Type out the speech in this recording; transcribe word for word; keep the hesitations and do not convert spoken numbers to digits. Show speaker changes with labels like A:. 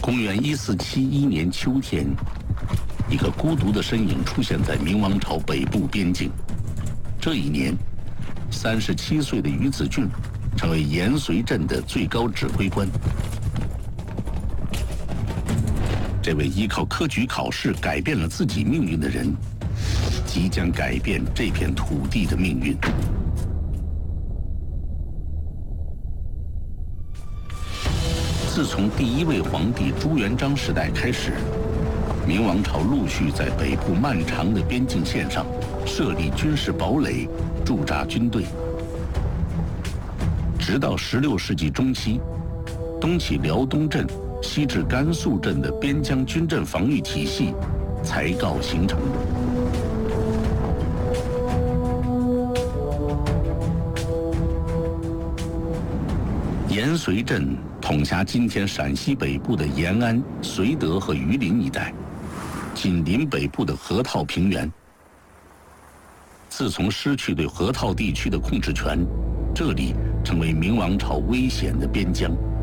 A: 公元一四七一年秋天，一个孤独的身影出现在明王朝北部边境。这一年，三十七岁的于子俊成为延绥镇的最高指挥官。这位依靠科举考试改变了自己命运的人，即将改变这片土地的命运。自从第一位皇帝朱元璋时代开始，明王朝陆续在北部漫长的边境线上设立军事堡垒，驻扎军队。直到十六世纪中期，东起辽东镇，西至甘肃镇的边疆军政防御体系才告形成。延绥镇统辖今天陕西北部的延安、绥德和榆林一带，紧邻北部的河套平原。自从失去对河套地区的控制权，这里成为明王朝危险的边疆。